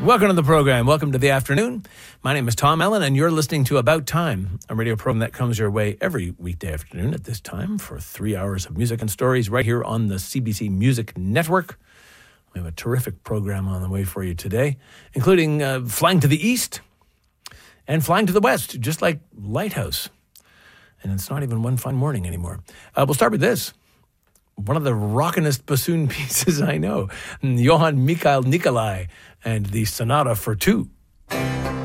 Welcome to the program. Welcome to the afternoon. My name is Tom Allen, and you're listening to About Time, a radio program that comes your way every weekday afternoon at this time for 3 hours of music and stories right here on the CBC Music Network. We have a terrific program on the way for you today, including Flying to the East and Flying to the West, just like Lighthouse. And it's not even one fine morning anymore. We'll start with this. One of the rockinest bassoon pieces I know, Johann Michael Nicolai and the Sonata for Two.